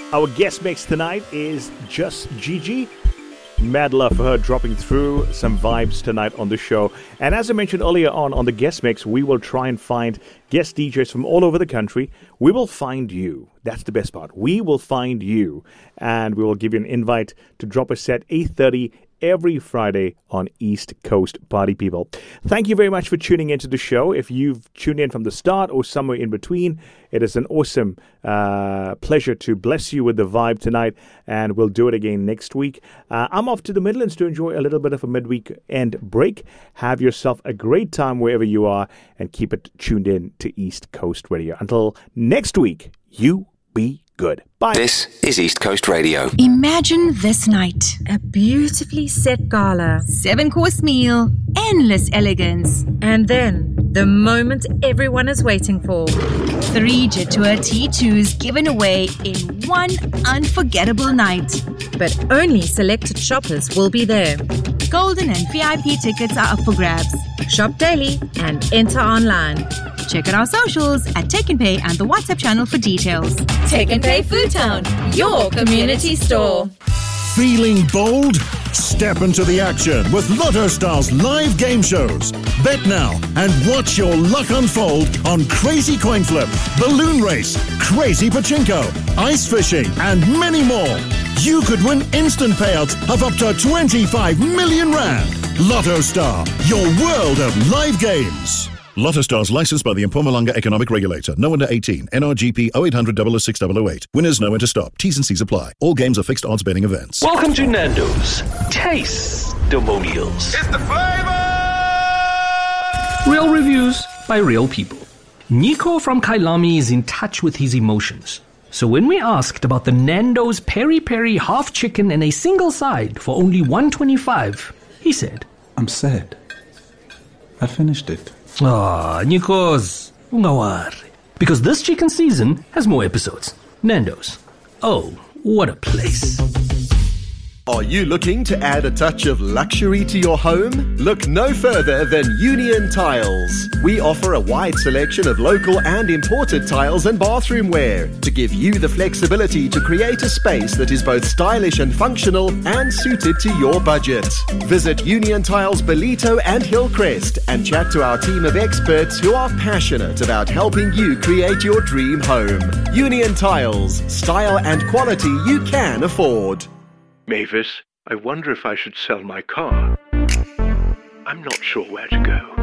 Our guest mix tonight is Just Gigi. Mad love for her dropping through some vibes tonight on the show. And as I mentioned earlier on the guest mix, we will try and find guest DJs from all over the country. We will find you. That's the best part. We will find you. And we will give you an invite to drop a set 8:30 every Friday on East Coast Party People. Thank you very much for tuning into the show. If you've tuned in from the start or somewhere in between, it is an awesome pleasure to bless you with the vibe tonight, and we'll do it again next week. I'm off to the Midlands to enjoy a little bit of a midweek end break. Have yourself a great time wherever you are, and keep it tuned in to East Coast Radio. Until next week, you be good. Bye. This is East Coast Radio. Imagine this night. A beautifully set gala. 7-course meal. Endless elegance. And then, the moment everyone is waiting for. 3 Jetour T2s given away in one unforgettable night. But only selected shoppers will be there. Golden and VIP tickets are up for grabs. Shop daily and enter online. Check out our socials at Take and Pay and the WhatsApp channel for details. Take and Pay Food Town, your community store. Feeling bold? Step into the action with Lotto Stars live game shows. Bet now and watch your luck unfold on Crazy Coin Flip, Balloon Race, Crazy Pachinko, Ice Fishing, and many more. You could win instant payouts of up to 25 million rand. Lotto Star, your world of live games. Lotto Stars licensed by the Mpumalanga Economic Regulator. No under 18. NRGP 0800 006 008. Winners know when to stop. T's and C's apply. All games are fixed odds betting events. Welcome to Nando's Taste-Demonials. It's the flavor! Real reviews by real people. Nico from Kailami is in touch with his emotions. So when we asked about the Nando's Peri Peri half chicken and a single side for only $125, he said, I'm sad. I finished it. Ah, Nikos, ungawari. Because this chicken season has more episodes. Nando's. Oh, what a place. Are you looking to add a touch of luxury to your home? Look no further than Union Tiles. We offer a wide selection of local and imported tiles and bathroom wear to give you the flexibility to create a space that is both stylish and functional and suited to your budget. Visit Union Tiles Belito and Hillcrest and chat to our team of experts who are passionate about helping you create your dream home. Union Tiles, style and quality you can afford. Mavis, I wonder if I should sell my car. I'm not sure where to go.